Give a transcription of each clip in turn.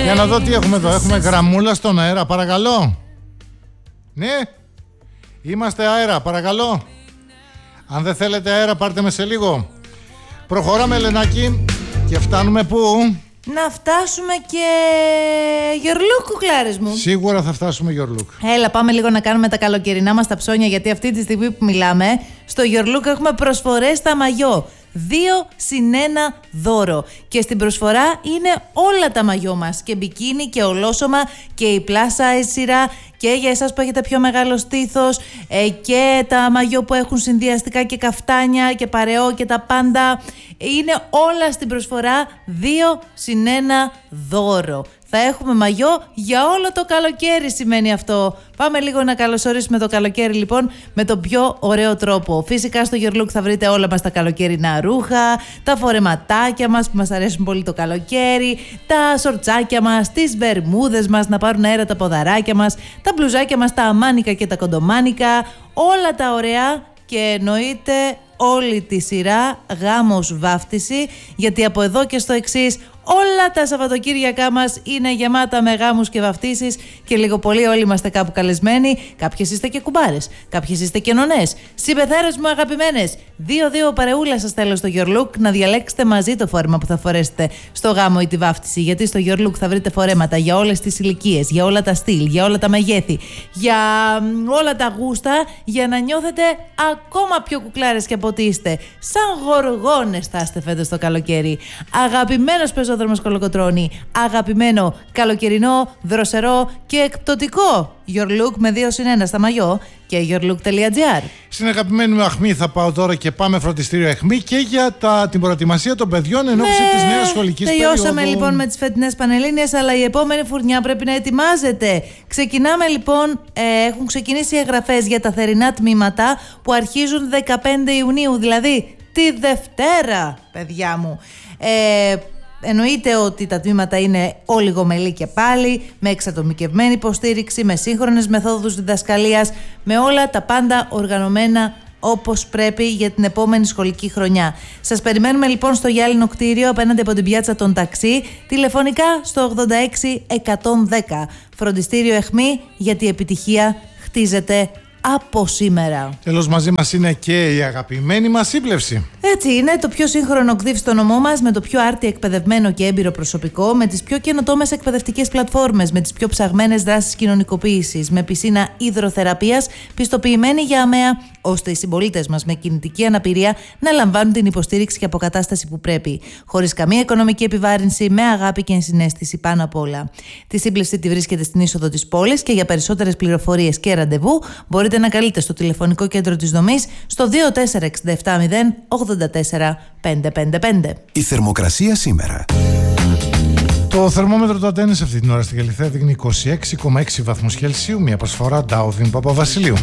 Για να δω τι έχουμε εδώ. Έχουμε γραμμούλα στον αέρα, παρακαλώ. Ναι. Είμαστε αέρα, παρακαλώ. Αν δεν θέλετε αέρα, πάρτε με σε λίγο. Προχωράμε, Ελενάκη. Και φτάνουμε πού? Να φτάσουμε και your look, κουκλάρες μου. Σίγουρα θα φτάσουμε your look. Έλα, πάμε λίγο να κάνουμε τα καλοκαιρινά μας τα ψώνια, γιατί αυτή τη στιγμή που μιλάμε, στο your look έχουμε προσφορές στα μαγιό. 2 συν 1 δώρο. Και στην προσφορά είναι όλα τα μαγιό μας. Και μπικίνι και ολόσωμα και η plus size σειρά. Και για εσάς που έχετε πιο μεγάλο στήθος, και τα μαγιό που έχουν συνδυαστικά και καφτάνια και παρεό και τα πάντα. Είναι όλα στην προσφορά 2 συν 1 δώρο. Θα έχουμε μαγιό για όλο το καλοκαίρι, σημαίνει αυτό. Πάμε λίγο να καλωσορίσουμε το καλοκαίρι, λοιπόν, με τον πιο ωραίο τρόπο. Φυσικά στο Your Look θα βρείτε όλα μας τα καλοκαιρινά ρούχα, τα φορεματάκια μας που μας αρέσουν πολύ το καλοκαίρι, τα σορτσάκια μας, τις βερμούδες μας να πάρουν αέρα τα ποδαράκια μας, τα μπλουζάκια μας, τα αμάνικα και τα κοντομάνικα, όλα τα ωραία και εννοείται όλη τη σειρά γάμος βάφτιση, γιατί από εδώ και στο εξής όλα τα Σαββατοκύριακά μας είναι γεμάτα με γάμους και βαφτίσεις και λίγο πολύ όλοι είμαστε κάπου καλεσμένοι. Κάποιες είστε και κουμπάρες, κάποιες είστε και νονές. Συμπεθέρες μου αγαπημένες, 2-2 παρεούλα σας θέλω στο Your Look να διαλέξετε μαζί το φόρεμα που θα φορέσετε στο γάμο ή τη βάφτιση, γιατί στο Your Look θα βρείτε φορέματα για όλες τις ηλικίες, για όλα τα στυλ, για όλα τα μεγέθη, για όλα τα γούστα, για να νιώθετε ακόμα πιο κουκλάρες και από ό,τι είστε. Σαν γοργόνες θα είστε φέτος το καλοκαίρι. Αγαπημένος πεζόδρομος Κολοκοτρώνη, αγαπημένο καλοκαιρινό, δροσερό και εκπτωτικό Your Look με 2 συν 1 στα μαγιό και yourlook.gr. Στην αγαπημένη μου Αχμή θα πάω τώρα και πάμε φροντιστήριο Αχμή και για την προετοιμασία των παιδιών εν ώψη της νέας σχολικής περίοδου. Τελειώσαμε λοιπόν με τις φετινές πανελλήνιες, αλλά η επόμενη φουρνιά πρέπει να ετοιμάζεται. Ξεκινάμε λοιπόν, έχουν ξεκινήσει οι εγγραφές για τα θερινά τμήματα που αρχίζουν 15 Ιουνίου, δηλαδή τη Δευτέρα, παιδιά μου. Εννοείται ότι τα τμήματα είναι ολιγομελή και πάλι, με εξατομικευμένη υποστήριξη, με σύγχρονες μεθόδους διδασκαλίας, με όλα τα πάντα οργανωμένα όπως πρέπει για την επόμενη σχολική χρονιά. Σας περιμένουμε λοιπόν στο γυάλινο κτίριο απέναντι από την πιάτσα των ταξί, τηλεφωνικά στο 86110. Φροντιστήριο Αιχμή, γιατί η επιτυχία χτίζεται από σήμερα. Τέλος, μαζί μας είναι και η αγαπημένη μας σύμπλευση. Έτσι είναι, το πιο σύγχρονο ΚΔΙΒ στο νομό μας, με το πιο άρτη εκπαιδευμένο και έμπειρο προσωπικό, με τις πιο καινοτόμες εκπαιδευτικές πλατφόρμες, με τις πιο ψαγμένες δράσεις κοινωνικοποίησης, με πισίνα υδροθεραπείας, πιστοποιημένη για ΑΜΕΑ, ώστε οι συμπολίτες μας με κινητική αναπηρία να λαμβάνουν την υποστήριξη και αποκατάσταση που πρέπει, χωρίς καμία οικονομική επιβάρυνση, με αγάπη και ενσυναίσθηση πάνω απ' όλα. Τη σύμπλευση τη βρίσκεται στην είσοδο της πόλης και για περισσότερες πληροφορίες και ραντεβού μπορείτε να καλείτε στο τηλεφωνικό κέντρο της δομής στο 24670 84 555. Η θερμοκρασία σήμερα. Το θερμόμετρο του Αντένης αυτή την ώρα στην Καλυθέα δείχνει 26,6 βαθμούς Κελσίου, μια προσφορά Ντάουβιν Παπαβασιλείου.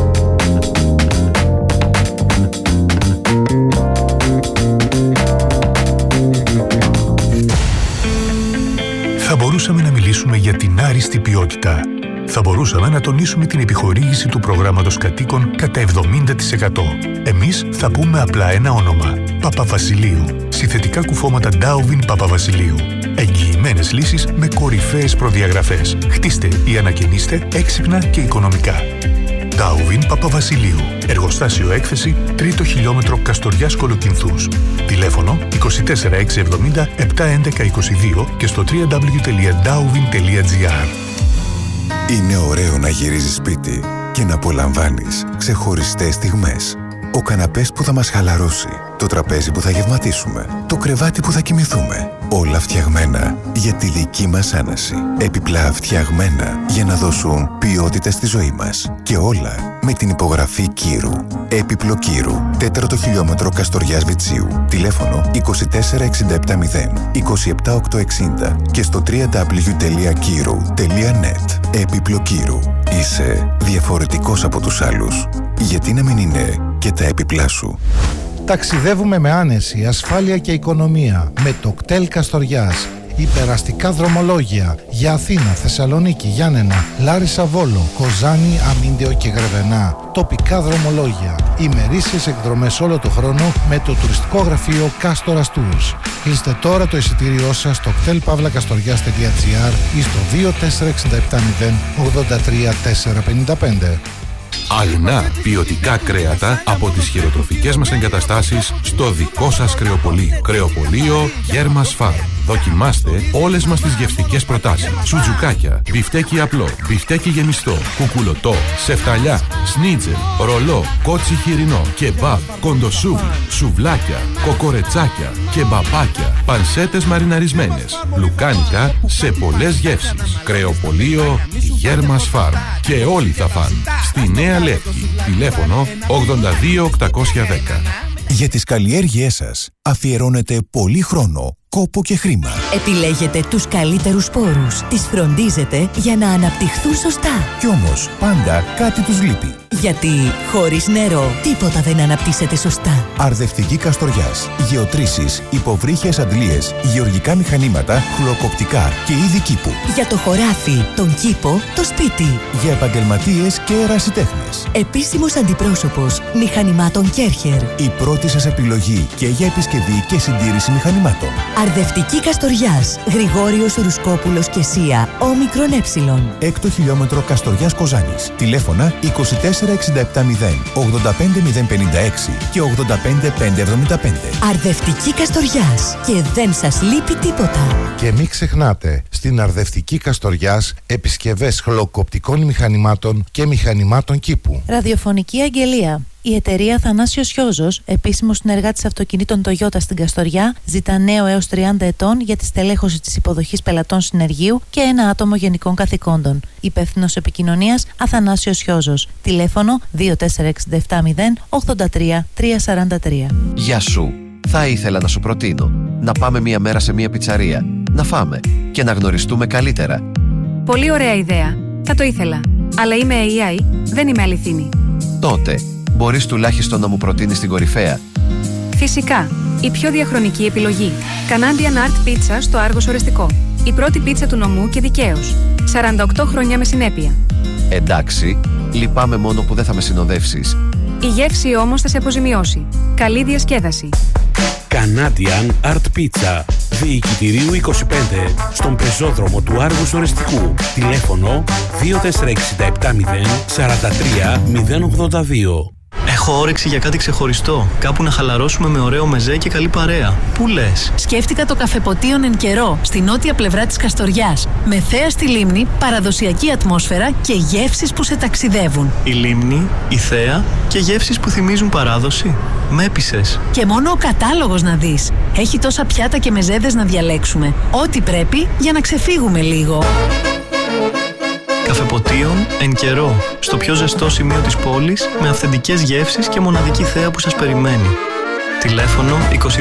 Θα μπορούσαμε να μιλήσουμε για την άριστη ποιότητα. Θα μπορούσαμε να τονίσουμε την επιχορήγηση του προγράμματος κατοίκων κατά 70%. Εμείς θα πούμε απλά ένα όνομα. Παπαβασιλείου. Συνθετικά κουφώματα Ντάουβιν Παπαβασιλείου. Εγγυημένες λύσεις με κορυφαίες προδιαγραφές. Χτίστε ή ανακαινίστε έξυπνα και οικονομικά. Ντάουβιν Παπαβασιλείου. Εργοστάσιο έκθεση 3ο χιλιόμετρο Καστοριάς Κολοκυνθούς. Τηλέφωνο 24670 71122 και στο www.dauvin.gr. Είναι ωραίο να γυρίζεις σπίτι και να απολαμβάνεις ξεχωριστές στιγμές. Ο καναπές που θα μας χαλαρώσει, το τραπέζι που θα γευματίσουμε, το κρεβάτι που θα κοιμηθούμε. Όλα φτιαγμένα για τη δική μας άνεση. Επιπλά φτιαγμένα για να δώσουν ποιότητα στη ζωή μας. Και όλα με την υπογραφή Κύρου. Έπιπλο Κύρου. 4ο χιλιόμετρο Καστοριάς Βιτσίου. Τηλέφωνο 24670 27860 και στο www.kiru.net. Έπιπλο Κύρου. Είσαι διαφορετικός από τους άλλους. Γιατί να μην είναι και τα έπιπλά σου? Ταξιδεύουμε με άνεση, ασφάλεια και οικονομία με το κτέλ Καστοριάς. Υπεραστικά δρομολόγια για Αθήνα, Θεσσαλονίκη, Γιάννενα, Λάρισα, Βόλο, Κοζάνη, Αμίντεο και Γρεβενά. Τοπικά δρομολόγια. Ημερήσιες εκδρομές όλο το χρόνο με το τουριστικό γραφείο Κάστορας Tours. Κλείστε τώρα το εισιτήριό σας στο hotelpavlakastorias.gr ή στο 24670 83455. Αλνά ποιοτικά κρέατα από τις χειροτροφικές μας εγκαταστάσεις στο δικό σας κρεοπωλείο. Κρεοπωλείο Γέρμας Φαρμ. Δοκιμάστε όλες μας τις γευστικές προτάσεις. Σουτζουκάκια, μπιφτέκι απλό, μπιφτέκι γεμιστό, κουκουλωτό, σεφταλιά, σνίτζελ, ρολό, κότσι χοιρινό, κεμπάμπ, κοντοσούβλι, σουβλάκια, κοκορετσάκια, κεμπαπάκια, πανσέτες μαριναρισμένες, λουκάνικα σε πολλές γεύσεις. Κρεοπωλείο Γέρμας Φαρμ. Και όλοι θα φάνε. Στη Νέα Λεύκη. Τηλέφωνο 82810. Για τις καλλιέργειές σας αφιερώνετε πολύ χρόνο, κόπο και χρήμα. Επιλέγετε τους καλύτερους σπόρους, τις φροντίζετε για να αναπτυχθούν σωστά. Κι όμως πάντα κάτι τους λείπει. Γιατί χωρίς νερό τίποτα δεν αναπτύσσεται σωστά. Αρδευτική Καστοριάς, γεωτρήσεις, υποβρύχιες αντλίες, γεωργικά μηχανήματα, χλωκοπτικά και είδη κήπου. Για το χωράφι, τον κήπο, το σπίτι. Για επαγγελματίες και ερασιτέχνες. Επίσημος αντιπρόσωπος μηχανημάτων Κέρχερ. Η πρώτη σας επιλογή και για επισκευή και συντήρηση μηχανημάτων. Αρδευτική Καστοριάς, Γρηγόριος Ρουσκόπουλος και Σία, όμικρον έψιλον. 6ο χιλιόμετρο Καστοριάς Κοζάνης. Τηλέφωνα 24770 85056 και 85575. Αρδευτική Καστοριάς. Και δεν σας λείπει τίποτα. Και μην ξεχνάτε, στην Αρδευτική Καστοριάς επισκευές χλωκοπτικών μηχανημάτων και μηχανημάτων κήπου. Ραδιοφωνική αγγελία. Η εταιρεία Θανάσιος Χιόζος, επίσημος συνεργάτης αυτοκινήτων Toyota στην Καστοριά, ζητά νέο έως 30 ετών για τη στελέχωση της υποδοχής πελατών συνεργείου και ένα άτομο γενικών καθηκόντων. Υπεύθυνος επικοινωνίας Αθανάσιος Χιόζος. Τηλέφωνο 24670 83 343. Γεια σου. Θα ήθελα να σου προτείνω να πάμε μία μέρα σε μία πιτσαρία, να φάμε και να γνωριστούμε καλύτερα. Πολύ ωραία ιδέα. Θα το ήθελα. Αλλά είμαι AI, δεν είμαι αληθινή. Τότε μπορείς τουλάχιστον να μου προτείνεις την κορυφαία. Φυσικά. Η πιο διαχρονική επιλογή. Canadian Art Pizza στο Άργος Ορεστικό. Η πρώτη πίτσα του νομού και δικαίως. 48 χρόνια με συνέπεια. Εντάξει, λυπάμαι μόνο που δεν θα με συνοδεύσεις. Η γεύση όμως θα σε αποζημιώσει. Καλή διασκέδαση. Canadian Art Pizza. Διοικητηρίου 25 στον πεζόδρομο του Άργους Ορεστικού. Τηλέφωνο 24670 43 082. Έχω όρεξη για κάτι ξεχωριστό. Κάπου να χαλαρώσουμε με ωραίο μεζέ και καλή παρέα. Πού λες? Σκέφτηκα το καφεποτίον εν καιρό, στη νότια πλευρά της Καστοριάς. Με θέα στη λίμνη, παραδοσιακή ατμόσφαιρα και γεύσεις που σε ταξιδεύουν. Η λίμνη, η θέα και γεύσεις που θυμίζουν παράδοση. Με έπεισες. Και μόνο ο κατάλογος να δεις. Έχει τόσα πιάτα και μεζέδες να διαλέξουμε. Ό,τι πρέπει για να ξεφύγουμε λίγο. Καφεποτίον εν καιρό, στο πιο ζεστό σημείο της πόλης, με αυθεντικές γεύσεις και μοναδική θέα που σας περιμένει. Τηλέφωνο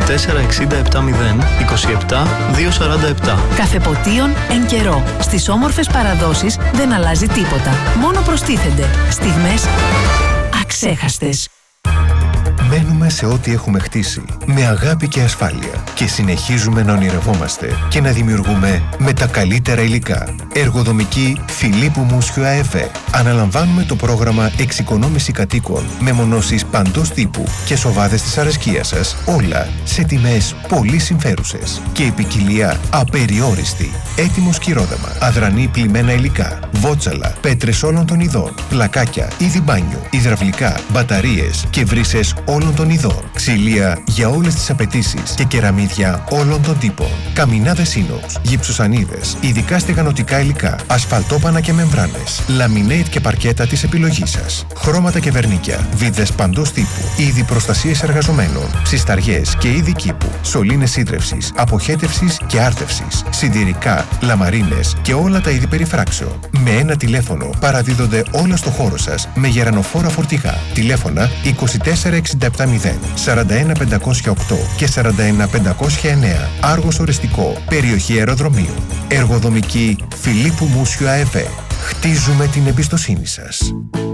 24670 27 247. Καφεποτίον εν καιρό. Στις όμορφες παραδόσεις δεν αλλάζει τίποτα. Μόνο προστίθενται στιγμές αξέχαστες. Μένουμε σε ό,τι έχουμε χτίσει, με αγάπη και ασφάλεια και συνεχίζουμε να ονειρευόμαστε και να δημιουργούμε με τα καλύτερα υλικά. Εργοδομική Φιλίππου Μούσιου ΑΕΒ. Αναλαμβάνουμε το πρόγραμμα εξοικονόμηση κατοίκων με μονώσεις παντός τύπου και σοβάδες της αρεσκίας σας, όλα σε τιμές πολύ συμφέρουσες και η ποικιλία απεριόριστη. Έτοιμο σκυρόδαμα, αδρανή πλημμένα υλικά, βότσαλα, πέτρες όλων των ειδών, πλακάκια, είδη μπάνιου, υδραυλικά, μπαταρίες και βρύσες όλων των ειδών, ξυλία για όλες τις απαιτήσεις και κεραμίδια όλων των τύπων, καμινάδες ίνοξ, γυψοσανίδες, ειδικά στεγανοτικά υλικά, ασφαλτόπανα και μεμβράνες, λαμινέιτ και παρκέτα της επιλογής σας, χρώματα και βερνίκια, βίδες παντός τύπου, είδη προστασίες εργαζομένων, ψισταριές και είδη κήπου, σωλήνες σύντρευσης, αποχέτευσης και άρτευσης, συντηρικά, λαμαρίνες και όλα τα είδη περιφράξεων. Με ένα τηλέφωνο παραδίδονται όλα στο χώρο σας με γερανοφόρα φορτηγά. Τηλέφωνα 24670 41508 και 41509. Άργος Ορεστικό, περιοχή αεροδρομίου. Εργοδομική Φιλίππου Μούσιου ΑΕΒ. Χτίζουμε την εμπιστοσύνη σας.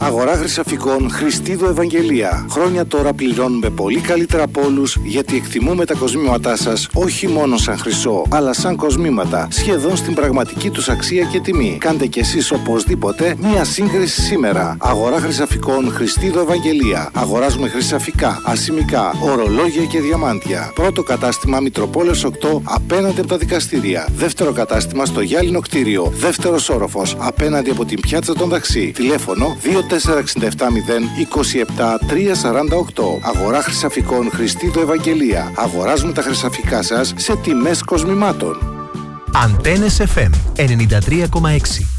Αγορά χρυσαφικών Χριστίδο Ευαγγελία. Χρόνια τώρα πληρώνουμε πολύ καλύτερα από όλους, γιατί εκτιμούμε τα κοσμήματά σας όχι μόνο σαν χρυσό, αλλά σαν κοσμήματα, σχεδόν στην πραγματική τους αξία και τιμή. Κάντε κι εσείς οπωσδήποτε μία σύγκριση σήμερα. Αγορά χρυσαφικών Χριστίδο Ευαγγελία. Αγοράζουμε χρυσαφικά, ασημικά, ορολόγια και διαμάντια. Πρώτο κατάστημα Μητροπόλεως 8 απέναντι από τα δικαστήρια. Δεύτερο κατάστημα στο Γυάλινο κτίριο. Δεύτερος όροφος απέναντι από την πιάτσα των Ταξί. Τηλέφωνο 24670 27 348. Αγορά χρυσαφικών Χριστίδο Ευαγγελία. Αγοράζουμε τα χρυσαφικά σας σε τιμές κοσμημάτων. Αντένες FM 93,6.